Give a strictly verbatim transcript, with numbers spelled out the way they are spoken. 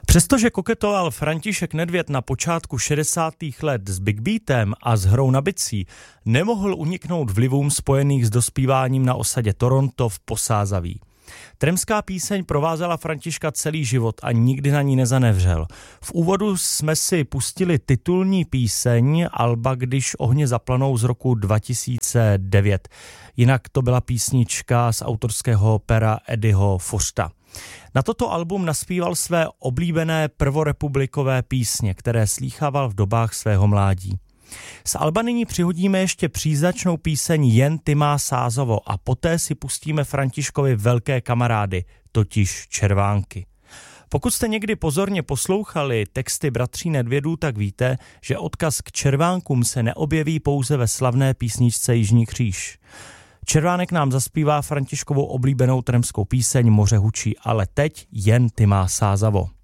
Přestože koketoval František Nedvěd na počátku šedesátých let s Big Beatem a s hrou na bicí, nemohl uniknout vlivům spojených s dospíváním na osadě Toronto v Posázaví. Tremská píseň provázela Františka celý život a nikdy na ní nezanevřel. V úvodu jsme si pustili titulní píseň alba Když ohně zaplanou z roku dva tisíce devět. Jinak to byla písnička z autorského pera Eddieho Fořta. Na toto album naspíval své oblíbené prvorepublikové písně, které slýchával v dobách svého mládí. Z alba nyní přihodíme ještě příznačnou píseň Jen ty má Sázovo a poté si pustíme Františkovi velké kamarády, totiž Červánky. Pokud jste někdy pozorně poslouchali texty bratří Nedvědů, tak víte, že odkaz k Červánkům se neobjeví pouze ve slavné písničce Jižní kříž. Červánek nám zaspívá Františkovou oblíbenou tremskou píseň Moře hučí, ale teď Jen ty má Sázavo.